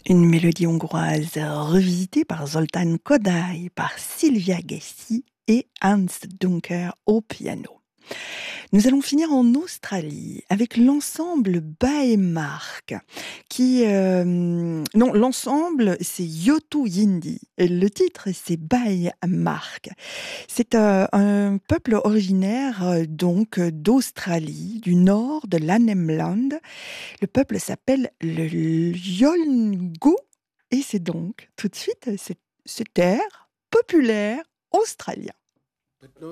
Une mélodie hongroise revisitée par Zoltán Kodály, par Sylvia Gessi et Hans Duncker au piano. Nous allons finir en Australie avec l'ensemble Baemark non, l'ensemble c'est Yotu Yindi et le titre c'est Baemark. C'est un peuple originaire donc d'Australie, du nord de l'Arnhem-Land. Le peuple s'appelle le Yolngu et c'est donc tout de suite cet air populaire australien.